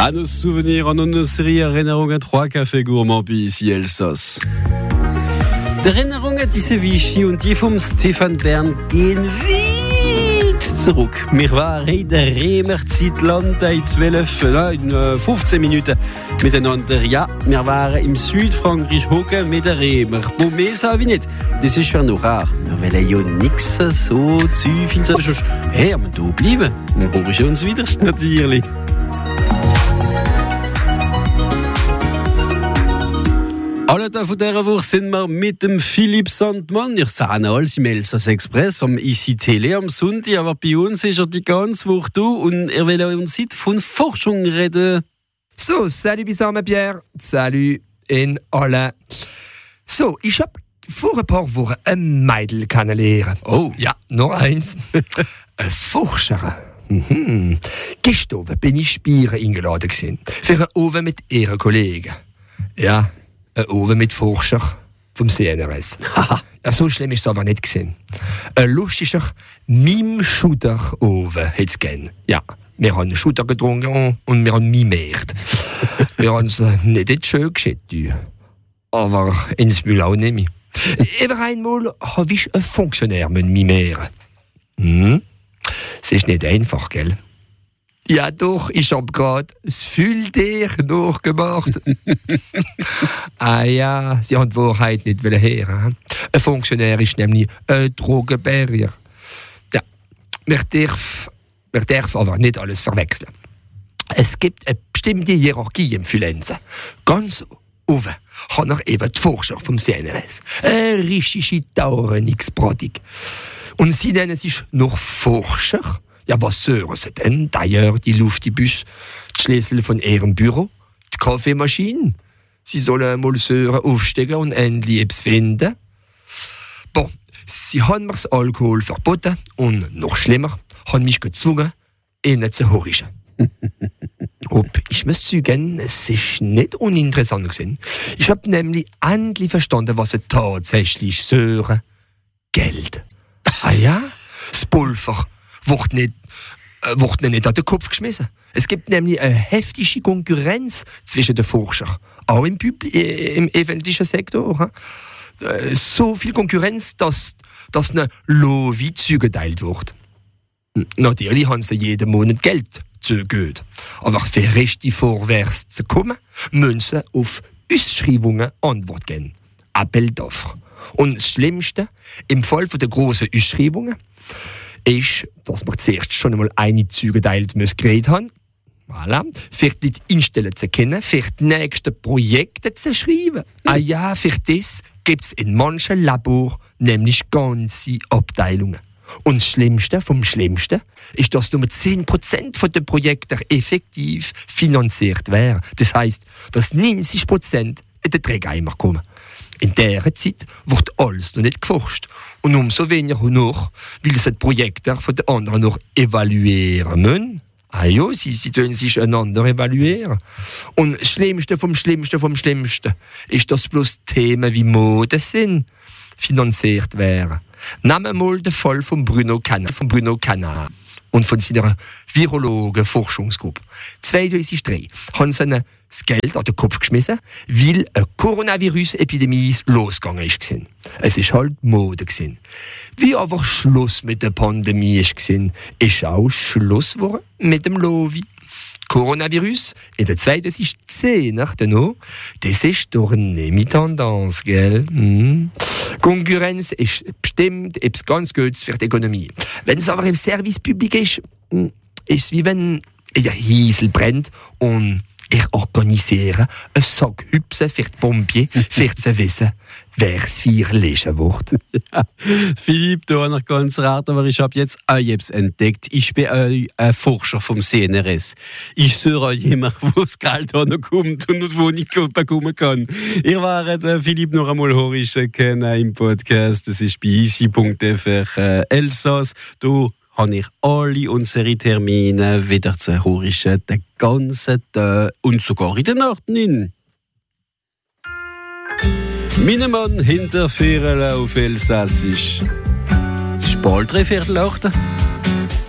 À nos souvenirs, en nos séries Erinnerungen 3 Café Gourmand, puis ici Elsass. Die Erinnerungen, die Vichy und die vom Stefan Bern gehen weit zurück. Wir waren in der Remer Zeitland in 15 Minuten miteinander. Ja, wir waren im Südfrankreich hocken mit der Remer. Wo mehr sage ich nicht. Das ist für noch rar. Wir wollen ja nichts so zu viel sagen. Hey, aber da bleiben. Dann brauche ich uns wieder natürlich. Alle von dieser Woche sind wir mit dem Philipp Sandmann. Wir sehen alles im Elsass Express, am ICI Tele am Sonntag. Aber bei uns ist er die ganze Woche da und er will uns heute von Forschung reden. So, salut zusammen, Pierre. Salut in alle. So, ich habe vor ein paar Wochen ein Mädel kennengelernt. Oh, ja, noch eins. Ein Forscher. Gestern bin ich Spieren eingeladen gewesen. Für einen Oven mit ihren Kollegen. Ja. Ein Oven mit Forscher vom CNRS. Ja, so schlimm ist es aber nicht gewesen. Ein lustiger Mime-Shooter-Oven hätte es gegeben. Ja, wir haben einen Shooter getrunken und wir haben mimiert. Wir haben es nicht schön geschickt, aber ins Müll auch nicht mehr. Über einmal habe ich einen Funktionär mimieren. Es ist nicht einfach, gell? Ja doch, ich hab grad das Fülltier nachgemacht. Ah ja, sie haben die Wahrheit nicht hören. Ein Funktionär ist nämlich ein Drogenbarrier. Ja, man darf aber nicht alles verwechseln. Es gibt eine bestimmte Hierarchie im Füllenzen. Ganz oben hat er eben die Forscher vom CNRS. Eine richtige Taurenix-Pratik. Und sie nennen sich noch Forscher. Ja, was hören sie denn? D'ailleurs, die Luftibus, die Schlüssel von ihrem Büro, die Kaffeemaschine. Sie sollen mal hören, aufsteigen und endlich etwas finden. Bon, sie haben mir das Alkohol verboten und noch schlimmer, haben mich gezwungen, ihnen zu horchen. Ich muss zugeben, es ist nicht uninteressant gewesen. Ich habe nämlich endlich verstanden, was sie tatsächlich hören. Geld. Ah ja, das Pulver wird nicht an den Kopf geschmissen. Es gibt nämlich eine heftige Konkurrenz zwischen den Forschern, auch im öffentlichen Sektor. So viel Konkurrenz, dass eine Lovi zugeteilt wird. Natürlich haben sie jeden Monat Geld zugegeben. Aber für richtig vorwärts zu kommen, müssen sie auf Ausschreibungen Antwort geben. Appel d'offres. Und das Schlimmste, im Fall der grossen Ausschreibungen, ist, dass wir zuerst schon einmal eine zugeteilt geredet haben. Voilà. Für die Instellen zu kennen, für die nächsten Projekte zu schreiben. Ah ja, für das gibt es in manchen Laboren nämlich ganze Abteilungen. Und das Schlimmste vom Schlimmsten ist, dass nur 10% der Projekte effektiv finanziert werden. Das heisst, dass 90% in den Träger kommen. In dieser Zeit wird alles noch nicht geforscht. Und umso weniger noch, weil sie die Projekte von den anderen noch evaluieren müssen. Ah ja, sie tun sich einander evaluieren. Und das Schlimmste vom Schlimmsten ist, dass bloß Themen wie Mode sind, finanziert werden. Nehmen wir mal den Fall von Bruno Canna und von seiner Virologen-Forschungsgruppe. 2003 haben sie das Geld an den Kopf geschmissen, weil eine Coronavirus-Epidemie losgegangen ist. Es war halt Mode. Wie aber Schluss mit der Pandemie war, ist auch Schluss geworden mit dem Lovi. Coronavirus, in der 2010 danach, das ist doch nicht mit Tendance, gell? Konkurrenz ist bestimmt etwas ganz Gutes für die Ökonomie. Wenn es aber im Service public ist es wie wenn der Hiesel brennt und ich organisiere einen Sack Hübsen für die Pompier, für zu wissen, wer es vier lesen wird. Ja, Philipp, du hast noch ganz rat, aber ich habe jetzt etwas entdeckt. Ich bin ein Forscher vom CNRS. Ich suche euch immer, wo das Geld kommt und wo ich bekommen kann. Ihr wart Philipp noch einmal horchen können im Podcast. Das ist bei easy.fr Elsass. Du habe ich alle unsere Termine wieder zu horchen, den ganzen Tag und sogar in der Nacht hin. Mein Mann hinter Viererl auf Elsassisch. Es ist bald 7:45.